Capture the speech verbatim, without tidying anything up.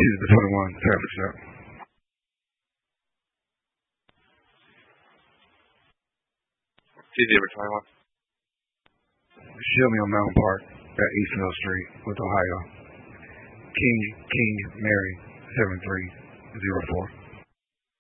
Excuse me, twenty-one, traffic stop. T Z over twenty-one. Show me on Mountain Park at East Mill Street with Ohio. King, King, Mary, seven three zero four.